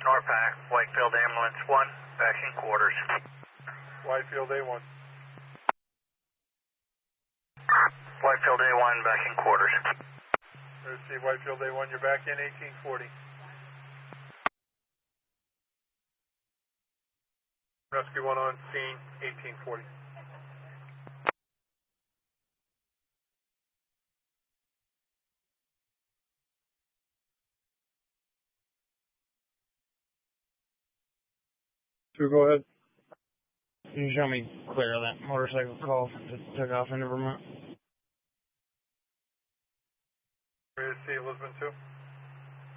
Norpac, Whitefield Ambulance 1, back in quarters. Whitefield A1. Whitefield A1, back in quarters. Receive Whitefield A1, you're back in 1840. Rescue 1 on scene, 1840. Two, go ahead. Can you show me clear of that motorcycle call that took off into Vermont? Ready to see Elizabeth 2?